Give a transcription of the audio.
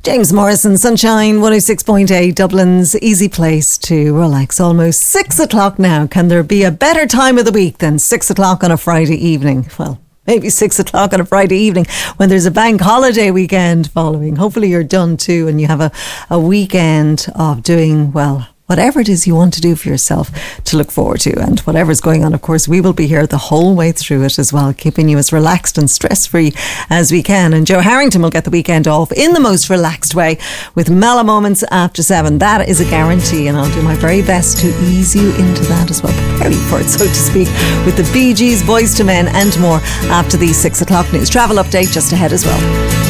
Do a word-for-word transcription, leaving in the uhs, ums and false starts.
James Morrison, Sunshine one oh six point eight, Dublin's easy place to relax. Almost six o'clock now. Can there be a better time of the week than six o'clock on a Friday evening? Well, maybe six o'clock on a Friday evening when there's a bank holiday weekend following. Hopefully you're done too and you have a, a weekend of doing, well, whatever it is you want to do for yourself to look forward to. And whatever's going on, of course, we will be here the whole way through it as well, keeping you as relaxed and stress-free as we can. And Joe Harrington will get the weekend off in the most relaxed way with Mellow Moments after seven. That is a guarantee, and I'll do my very best to ease you into that as well, prepare you for it, so to speak, with the Bee Gees, Boys to Men and more after the six o'clock news. Travel update just ahead as well.